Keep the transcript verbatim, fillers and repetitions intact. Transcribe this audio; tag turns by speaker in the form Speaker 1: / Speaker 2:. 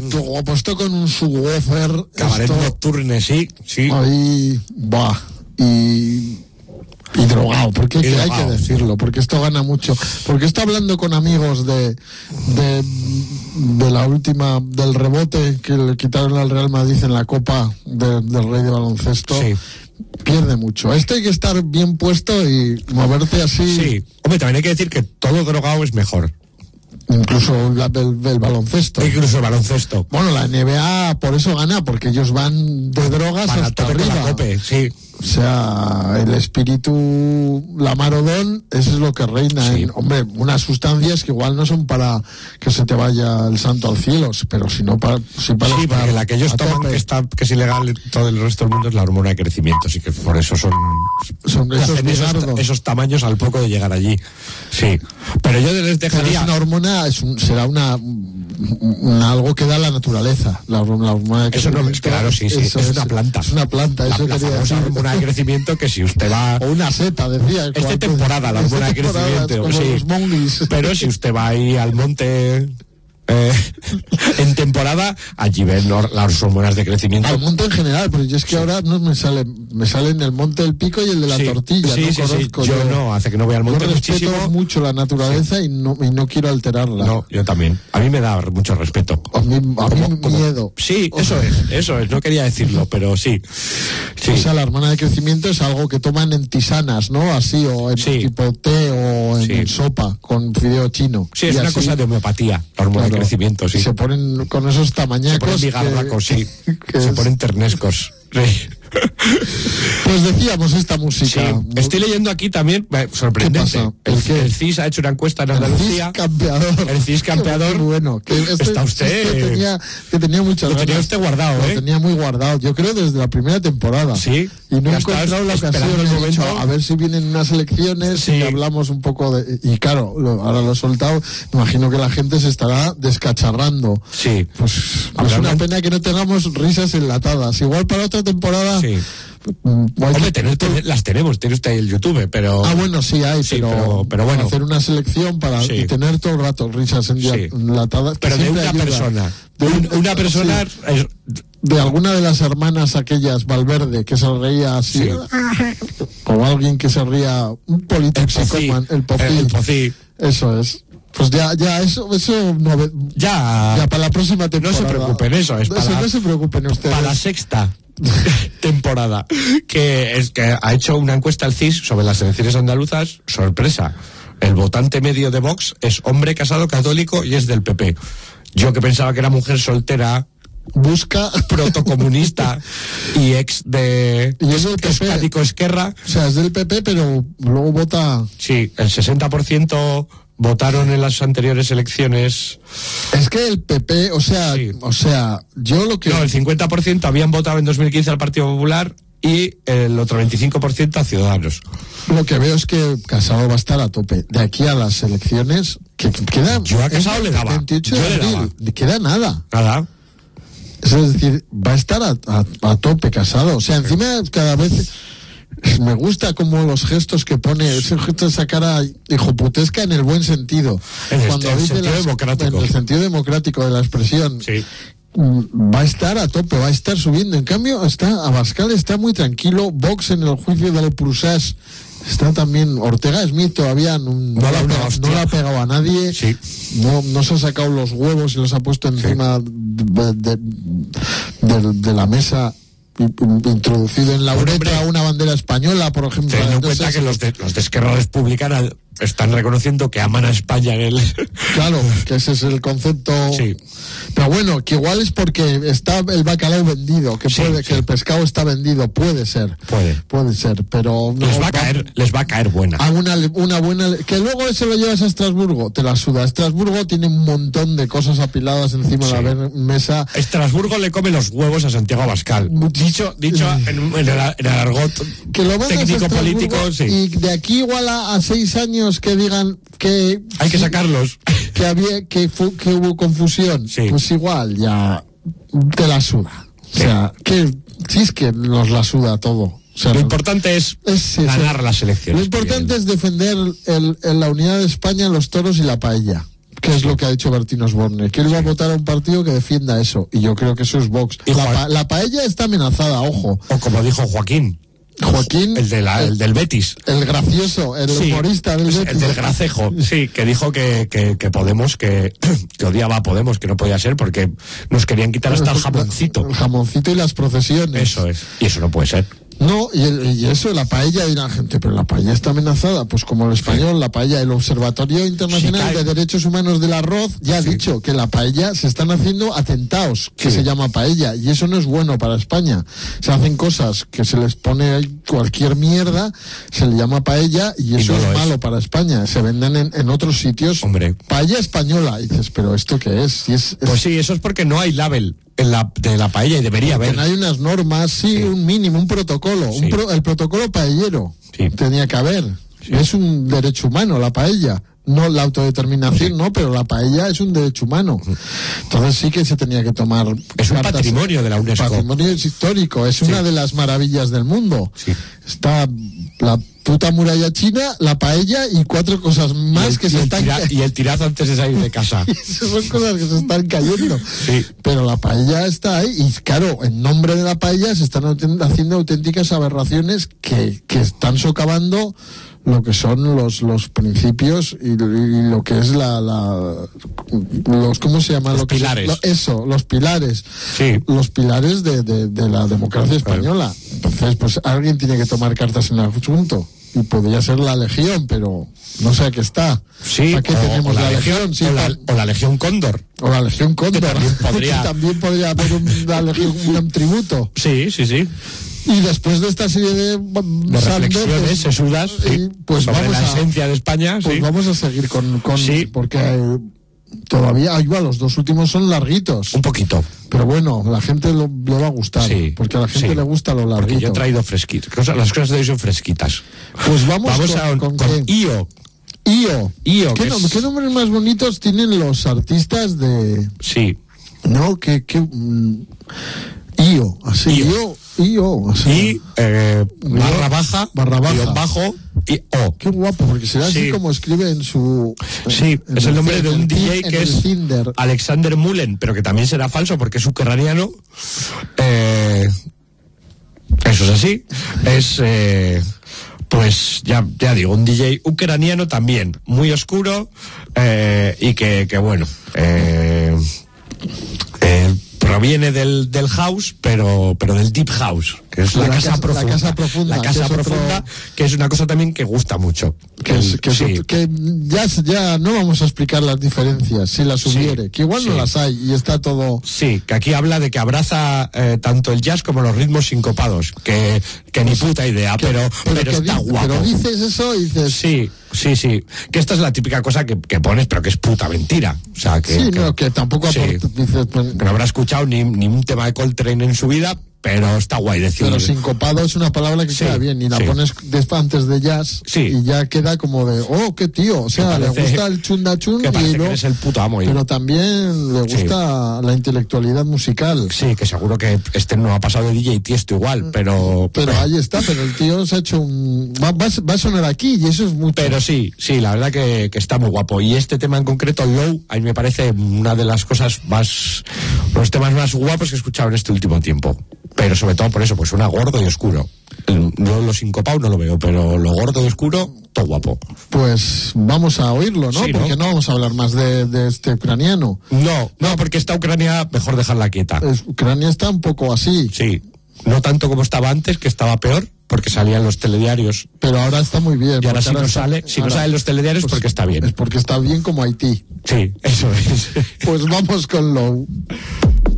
Speaker 1: Todo puesto con un subwoofer.
Speaker 2: Cabaret nocturne, sí, sí.
Speaker 1: Ahí, bah, y... Y drogado, porque
Speaker 2: y
Speaker 1: que
Speaker 2: drogado,
Speaker 1: hay que decirlo, porque esto gana mucho. Porque estoy hablando con amigos de, de de la última, del rebote que le quitaron al Real Madrid en la Copa de, del Rey de Baloncesto.
Speaker 2: Sí.
Speaker 1: Pierde mucho. Este hay que estar bien puesto y moverte así.
Speaker 2: Sí. Hombre, también hay que decir que todo drogado es mejor.
Speaker 1: Incluso la, el, el baloncesto.
Speaker 2: Incluso el baloncesto.
Speaker 1: Bueno, la N B A por eso gana, porque ellos van de drogas
Speaker 2: Para
Speaker 1: hasta
Speaker 2: tope con la
Speaker 1: arriba.
Speaker 2: cope, sí.
Speaker 1: O sea, el espíritu, la marodón, eso es lo que reina.
Speaker 2: Sí.
Speaker 1: En, hombre, unas sustancias que igual no son para que se te vaya el santo al cielo, pero si no para, si para
Speaker 2: Sí,
Speaker 1: estar
Speaker 2: porque la que ellos
Speaker 1: a
Speaker 2: toman,
Speaker 1: tope.
Speaker 2: que está, que es ilegal en todo el resto del mundo, es la hormona de crecimiento, así que por eso son,
Speaker 1: Son esos
Speaker 2: hacen esos,
Speaker 1: bizardos.
Speaker 2: esos tamaños al poco de llegar allí. Sí. Pero yo les
Speaker 1: Pero es
Speaker 2: dejaría.
Speaker 1: una hormona, es un, será una, una algo que da la naturaleza. La, hormona- la hormona de
Speaker 2: Eso no,
Speaker 1: crecimiento,
Speaker 2: claro, sí, sí,
Speaker 1: eso
Speaker 2: es una planta.
Speaker 1: Es una planta,
Speaker 2: La,
Speaker 1: eso
Speaker 2: la
Speaker 1: quería
Speaker 2: famosa
Speaker 1: decir.
Speaker 2: hormona de crecimiento que si usted va.
Speaker 1: O una seta, decía.
Speaker 2: Esta
Speaker 1: cuando-
Speaker 2: temporada, la hormona de
Speaker 1: esta temporada,
Speaker 2: crecimiento.
Speaker 1: como
Speaker 2: Sí.
Speaker 1: los monguis.
Speaker 2: Pero si usted va ahí al monte. Eh, en temporada, allí ven lor- las hormonas de crecimiento.
Speaker 1: Al monte en general, pero yo es que ahora no me sale, me salen el monte del pico y el de la
Speaker 2: Sí,
Speaker 1: tortilla.
Speaker 2: sí,
Speaker 1: no
Speaker 2: sí, sí.
Speaker 1: conozco
Speaker 2: Yo no, hace que no voy al monte
Speaker 1: Yo respeto
Speaker 2: muchísimo.
Speaker 1: mucho la naturaleza y, no, y no quiero alterarla.
Speaker 2: No, yo también. A mí me da mucho respeto.
Speaker 1: A mí, a mí
Speaker 2: Como- como-
Speaker 1: miedo.
Speaker 2: Sí, eso es, eso es. No quería decirlo, pero sí. Sí.
Speaker 1: O sea, la hormona de crecimiento es algo que toman en tisanas, ¿no? Así, o en
Speaker 2: Sí.
Speaker 1: tipo té o en,
Speaker 2: Sí.
Speaker 1: en sopa, con fideo chino.
Speaker 2: Sí, es
Speaker 1: Y
Speaker 2: una
Speaker 1: así,
Speaker 2: cosa de homeopatía, la hormona
Speaker 1: claro,
Speaker 2: de crecimiento, sí.
Speaker 1: y se ponen con esos
Speaker 2: Se
Speaker 1: tamañacos.
Speaker 2: ponen bigarracos, sí.
Speaker 1: que
Speaker 2: Se
Speaker 1: es-
Speaker 2: ponen ternescos. Sí.
Speaker 1: Pues decíamos esta
Speaker 2: Sí.
Speaker 1: música.
Speaker 2: Estoy leyendo aquí también, eh, sorprendente.
Speaker 1: ¿Qué pasa?
Speaker 2: El,
Speaker 1: ¿El qué?
Speaker 2: el C I S ha hecho una encuesta en
Speaker 1: El
Speaker 2: Andalucía.
Speaker 1: CIS campeador.
Speaker 2: El CIS campeador.
Speaker 1: Qué bueno. Que este-
Speaker 2: Está usted-
Speaker 1: este tenía, que tenía muchas
Speaker 2: Lo tenía
Speaker 1: ganas.
Speaker 2: usted guardado,
Speaker 1: Lo
Speaker 2: ¿eh?
Speaker 1: tenía muy guardado. Yo creo desde la primera temporada.
Speaker 2: Sí.
Speaker 1: Y no
Speaker 2: Ya
Speaker 1: he
Speaker 2: estás
Speaker 1: encontrado la ocasión.
Speaker 2: esperando el
Speaker 1: He dicho,
Speaker 2: momento.
Speaker 1: a ver si vienen unas elecciones
Speaker 2: Sí.
Speaker 1: y hablamos un poco de... Y claro, lo- ahora lo he soltado. Me imagino que la gente se estará descacharrando.
Speaker 2: Sí.
Speaker 1: Pues
Speaker 2: Habrá
Speaker 1: es una
Speaker 2: una-
Speaker 1: pena que no tengamos risas enlatadas. Igual para otra temporada...
Speaker 2: Sí.
Speaker 1: mm, hay
Speaker 2: Hombre,
Speaker 1: que-
Speaker 2: tener- tener- las tenemos, tiene usted el YouTube, pero.
Speaker 1: Ah, bueno, sí hay,
Speaker 2: Sí,
Speaker 1: pero,
Speaker 2: pero- pero bueno.
Speaker 1: hacer una selección para
Speaker 2: Sí.
Speaker 1: y tener todo el rato risas en-
Speaker 2: Sí.
Speaker 1: enlatadas. que
Speaker 2: Pero de
Speaker 1: siempre
Speaker 2: una
Speaker 1: ayuda.
Speaker 2: persona.
Speaker 1: De
Speaker 2: Un-
Speaker 1: un-
Speaker 2: una persona.
Speaker 1: sí.
Speaker 2: es-
Speaker 1: De alguna de las hermanas aquellas, Valverde, que se reía así.
Speaker 2: Sí.
Speaker 1: O alguien que se ría, un político
Speaker 2: el pocí.
Speaker 1: psicómano, el pocí.
Speaker 2: El pocí.
Speaker 1: Eso es. Pues ya, ya, eso, eso no ve-
Speaker 2: Ya.
Speaker 1: ya para la próxima
Speaker 2: No
Speaker 1: temporada.
Speaker 2: se preocupen, eso es para.
Speaker 1: no se preocupen ustedes.
Speaker 2: Para la sexta temporada, que es que ha hecho una encuesta al C I S sobre las elecciones andaluzas. Sorpresa, el votante medio de Vox es hombre casado católico y es del P P. Yo que pensaba que era mujer soltera,
Speaker 1: Busca.
Speaker 2: protocomunista y ex de
Speaker 1: Y es del P P.
Speaker 2: Euskadiko Esquerra,
Speaker 1: O sea, es del P P, pero luego vota.
Speaker 2: sí, el sesenta por ciento votaron en las anteriores elecciones.
Speaker 1: Es que el P P, o sea,
Speaker 2: Sí.
Speaker 1: o sea, yo lo que.
Speaker 2: No, el cincuenta por ciento habían votado en dos mil quince al Partido Popular y el otro veinticinco por ciento a Ciudadanos.
Speaker 1: Lo que veo es que Casado va a estar a tope. De aquí a las elecciones, que que queda...
Speaker 2: Yo a Casado
Speaker 1: es
Speaker 2: le daba.
Speaker 1: veintiocho
Speaker 2: Yo
Speaker 1: de
Speaker 2: le
Speaker 1: abril,
Speaker 2: daba.
Speaker 1: queda nada.
Speaker 2: Nada.
Speaker 1: Es decir, va a estar a, a, a tope Casado. O sea, encima cada vez... Me gusta como los gestos que pone, ese gesto de esa cara hijoputesca en el buen sentido.
Speaker 2: En el-
Speaker 1: Cuando
Speaker 2: en el
Speaker 1: dice
Speaker 2: sentido
Speaker 1: las-
Speaker 2: democrático.
Speaker 1: En el sentido democrático de la expresión.
Speaker 2: Sí.
Speaker 1: Mm, va a estar a tope, va a estar subiendo. En cambio, está Abascal está muy tranquilo. Vox en el juicio del Prusés está también. Ortega Smith todavía no, no,
Speaker 2: da
Speaker 1: la,
Speaker 2: una
Speaker 1: no
Speaker 2: hostia.
Speaker 1: la ha pegado a nadie.
Speaker 2: Sí.
Speaker 1: No, no se ha sacado los huevos y los ha puesto encima de, de- de- de la mesa. in- Introducido en la
Speaker 2: Bueno,
Speaker 1: uretra
Speaker 2: hombre,
Speaker 1: una bandera española, por ejemplo.
Speaker 2: Teniendo en
Speaker 1: Entonces,
Speaker 2: cuenta que los de, los de Esquerra Republicana están reconociendo que aman a España en el...
Speaker 1: Claro, que ese es el concepto.
Speaker 2: Sí.
Speaker 1: Pero bueno, que igual es porque está el bacalao vendido, que
Speaker 2: Sí,
Speaker 1: puede,
Speaker 2: sí.
Speaker 1: que el pescado está vendido, puede ser.
Speaker 2: Puede.
Speaker 1: Puede ser, pero no,
Speaker 2: Les va a caer, les va a caer buena.
Speaker 1: a una, una buena, que luego se lo llevas a Estrasburgo, te la suda. Estrasburgo tiene un montón de cosas apiladas encima
Speaker 2: Sí.
Speaker 1: de la ver- mesa.
Speaker 2: Estrasburgo le come los huevos a Santiago Abascal. Dicho, dicho en, un- en el, en el argot
Speaker 1: Que lo mandas a
Speaker 2: técnico
Speaker 1: Estrasburgo
Speaker 2: político, sí.
Speaker 1: y de aquí igual a, a seis años que digan que
Speaker 2: Hay que sacarlos.
Speaker 1: que había que, fu- que hubo confusión,
Speaker 2: Sí.
Speaker 1: pues igual ya te la suda. O sea, que si es que nos la suda todo. O sea,
Speaker 2: Lo
Speaker 1: no-
Speaker 2: importante es,
Speaker 1: es- sí,
Speaker 2: ganar
Speaker 1: sí.
Speaker 2: las elecciones.
Speaker 1: Lo importante
Speaker 2: que
Speaker 1: es defender el, el- la unidad de España, los toros y la paella. ¿Qué es lo que ha dicho Bertín Osborne? Que él va a votar a un partido que defienda eso. Y yo creo que eso es Vox.
Speaker 2: Y
Speaker 1: La,
Speaker 2: Juan-
Speaker 1: pa- la paella está amenazada, ojo.
Speaker 2: O como dijo Joaquín,
Speaker 1: Joaquín,
Speaker 2: el, de la, el del Betis.
Speaker 1: el gracioso, el
Speaker 2: Sí,
Speaker 1: humorista del
Speaker 2: el
Speaker 1: Betis.
Speaker 2: del gracejo, sí, que dijo que, que, que Podemos, que, que odiaba a Podemos, que no podía ser porque nos querían quitar hasta el jamoncito.
Speaker 1: El jamoncito y las procesiones.
Speaker 2: Eso es, y eso no puede ser.
Speaker 1: No, y, el- y eso, la paella, dirá la gente, pero la paella está amenazada. Pues como el español, la paella, el Observatorio Internacional
Speaker 2: Sí, cae.
Speaker 1: de Derechos Humanos del Arroz ya ha
Speaker 2: Sí.
Speaker 1: dicho que la paella se están haciendo atentados, que
Speaker 2: Sí.
Speaker 1: se llama paella, y eso no es bueno para España. Se hacen cosas que se les pone ahí cualquier mierda, se le llama paella, y eso
Speaker 2: no
Speaker 1: es
Speaker 2: lo es.
Speaker 1: malo para España. Se venden en, en otros sitios.
Speaker 2: Hombre.
Speaker 1: Paella española. Y dices, pero ¿esto qué es? Si es, es-
Speaker 2: Pues sí, eso es porque no hay label en la, de la paella y debería
Speaker 1: que
Speaker 2: haber.
Speaker 1: no hay unas normas, sí,
Speaker 2: Sí.
Speaker 1: un mínimo, un protocolo,
Speaker 2: Sí.
Speaker 1: un pro- el protocolo paellero
Speaker 2: Sí.
Speaker 1: tenía que haber. Es un derecho humano la paella, no la autodeterminación, no, pero la paella es un derecho humano. Entonces sí que se tenía que tomar.
Speaker 2: Es un
Speaker 1: cartas-
Speaker 2: patrimonio de la UNESCO.
Speaker 1: Patrimonio histórico, es
Speaker 2: Sí.
Speaker 1: una de las maravillas del mundo.
Speaker 2: Sí.
Speaker 1: Está la puta muralla china, la paella y cuatro cosas
Speaker 2: Y
Speaker 1: más
Speaker 2: el-
Speaker 1: que
Speaker 2: y
Speaker 1: se
Speaker 2: el
Speaker 1: están
Speaker 2: tira- y el tirazo antes de salir de casa.
Speaker 1: Esas son cosas que se están cayendo.
Speaker 2: Sí.
Speaker 1: Pero la paella está ahí y claro, en nombre de la paella se están auten- haciendo auténticas aberraciones que, que están socavando lo que son los los principios y, y lo que es la, la los ¿cómo se llama?
Speaker 2: Los
Speaker 1: lo que se-
Speaker 2: pilares.
Speaker 1: lo- eso, los pilares.
Speaker 2: Sí.
Speaker 1: Los pilares de, de, de la democracia española. Entonces, pues alguien tiene que tomar cartas en el asunto. Y podría ser la Legión, pero no sé a qué está.
Speaker 2: Sí,
Speaker 1: ¿A qué
Speaker 2: o,
Speaker 1: tenemos
Speaker 2: o la, Legión,
Speaker 1: Sí,
Speaker 2: o, la,
Speaker 1: pa-
Speaker 2: o la Legión Cóndor.
Speaker 1: o la Legión Cóndor.
Speaker 2: Que también podría-
Speaker 1: Que también podría haber un, una legión, un tributo.
Speaker 2: Sí, sí, sí.
Speaker 1: Y después de esta serie de,
Speaker 2: De reflexiones sesudas, sí,
Speaker 1: y, pues
Speaker 2: sobre
Speaker 1: vamos
Speaker 2: la
Speaker 1: a,
Speaker 2: esencia de España,
Speaker 1: pues
Speaker 2: sí.
Speaker 1: vamos a seguir con, con
Speaker 2: Sí.
Speaker 1: porque eh, todavía, ahí va, los dos últimos son larguitos.
Speaker 2: Un poquito.
Speaker 1: Pero bueno, la gente lo, le va a gustar,
Speaker 2: Sí,
Speaker 1: porque a la gente
Speaker 2: sí.
Speaker 1: le gusta lo
Speaker 2: Porque
Speaker 1: larguito.
Speaker 2: yo he traído fresquitas. Cosa- Las cosas de hoy son fresquitas.
Speaker 1: Pues vamos,
Speaker 2: Vamos
Speaker 1: con,
Speaker 2: a
Speaker 1: con
Speaker 2: con
Speaker 1: qué?
Speaker 2: I O.
Speaker 1: Io.
Speaker 2: Io,
Speaker 1: ¿Qué,
Speaker 2: que
Speaker 1: nom-
Speaker 2: es-
Speaker 1: qué nombres más bonitos tienen los artistas de...
Speaker 2: Sí.
Speaker 1: No, que... que mm, Io, así,
Speaker 2: Io.
Speaker 1: Io, Io, así.
Speaker 2: Y eh, barra baja,
Speaker 1: Barra baja.
Speaker 2: guión bajo y O.
Speaker 1: Qué guapo, porque será así
Speaker 2: Sí.
Speaker 1: como escribe en su...
Speaker 2: Sí,
Speaker 1: en
Speaker 2: es el nombre
Speaker 1: en
Speaker 2: de un
Speaker 1: el
Speaker 2: D J
Speaker 1: Tin-
Speaker 2: que
Speaker 1: en
Speaker 2: es
Speaker 1: el Tinder.
Speaker 2: Alexander Mullen, pero que también será falso porque es ucraniano. Eh, eso es así. Es, eh, pues ya, ya digo, un D J ucraniano también, muy oscuro eh, y que, que bueno, eh, eh, proviene del, del house, pero, pero del deep house, que es la,
Speaker 1: La
Speaker 2: casa,
Speaker 1: casa- la
Speaker 2: profunda.
Speaker 1: casa profunda,
Speaker 2: La
Speaker 1: que
Speaker 2: casa
Speaker 1: es otro-
Speaker 2: profunda, que es una cosa también que gusta mucho.
Speaker 1: Que, es-
Speaker 2: El-
Speaker 1: que, es
Speaker 2: sí.
Speaker 1: otro- que ya, ya no vamos a explicar las diferencias, si las
Speaker 2: Sí,
Speaker 1: hubiere, que igual no
Speaker 2: sí.
Speaker 1: las hay y está todo...
Speaker 2: Sí, que aquí habla de que abraza eh, tanto el jazz como los ritmos sincopados, que, que ni puta idea, pero, pero,
Speaker 1: que
Speaker 2: está
Speaker 1: di-
Speaker 2: guapo.
Speaker 1: pero dices eso y dices...
Speaker 2: Sí, sí, sí. Que esta es la típica cosa que, que pones, pero que es puta mentira. O sea, que,
Speaker 1: sí,
Speaker 2: que,
Speaker 1: no, que tampoco
Speaker 2: sí,
Speaker 1: aporta, dices, pues,
Speaker 2: que no habrá escuchado ni, ni un tema de Coltrane en su vida, pero está guay decir.
Speaker 1: pero sincopado es una palabra que
Speaker 2: Sí,
Speaker 1: queda bien y la
Speaker 2: sí.
Speaker 1: pones des- antes de jazz
Speaker 2: Sí.
Speaker 1: y ya queda como de, oh, qué tío, o sea,
Speaker 2: Que
Speaker 1: le
Speaker 2: parece-
Speaker 1: gusta el chunda chun
Speaker 2: que parece
Speaker 1: y
Speaker 2: que
Speaker 1: no-
Speaker 2: eres el puto amo. y-
Speaker 1: pero también le
Speaker 2: Sí.
Speaker 1: gusta la intelectualidad musical.
Speaker 2: Sí, que seguro que este no ha pasado de D J Tiesto igual, pero...
Speaker 1: Pero ahí está, pero el tío se ha hecho un... Va, va, a- va a sonar aquí y eso es mucho.
Speaker 2: Pero sí, sí, la verdad que, que está muy guapo. Y este tema en concreto, Low, a mí me parece una de las cosas más, los temas más guapos que he escuchado en este último tiempo. Pero sobre todo por eso, pues suena gordo y oscuro. El- Yo lo sincopado no lo veo, pero lo gordo y oscuro, todo guapo.
Speaker 1: Pues vamos a oírlo, ¿no?
Speaker 2: Sí, ¿no?
Speaker 1: Porque no vamos a hablar más de, de este ucraniano.
Speaker 2: No, no, porque esta Ucrania, mejor dejarla quieta.
Speaker 1: Es- Ucrania está un poco así,
Speaker 2: Sí, no tanto como estaba antes, que estaba peor, porque salían los telediarios.
Speaker 1: pero ahora está muy bien.
Speaker 2: Y ahora
Speaker 1: porque
Speaker 2: si no
Speaker 1: está-
Speaker 2: sale, si no
Speaker 1: ahora-
Speaker 2: salen los telediarios,
Speaker 1: pues
Speaker 2: porque está bien.
Speaker 1: Es porque está bien como Haití.
Speaker 2: Sí, eso es.
Speaker 1: Pues vamos con Low.